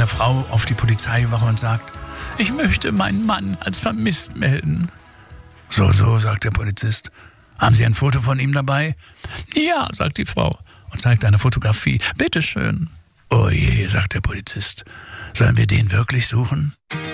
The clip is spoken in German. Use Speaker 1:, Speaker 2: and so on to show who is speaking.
Speaker 1: eine Frau auf die Polizeiwache und sagt: Ich möchte meinen Mann als vermisst melden. So, sagt der Polizist. Haben Sie ein Foto von ihm dabei? Ja, sagt die Frau und zeigt eine Fotografie. Bitteschön. Oh je, sagt der Polizist. Sollen wir den wirklich suchen?